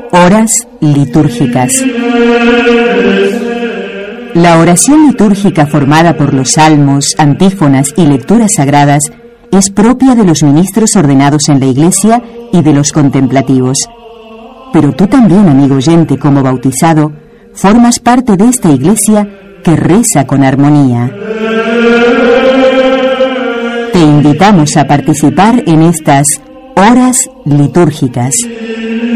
Horas litúrgicas. La oración litúrgica formada por los salmos, antífonas y lecturas sagradas es propia de los ministros ordenados en la Iglesia y de los contemplativos. Pero tú también, amigo oyente, como bautizado, formas parte de esta Iglesia que reza con armonía. Te invitamos a participar en estas horas litúrgicas.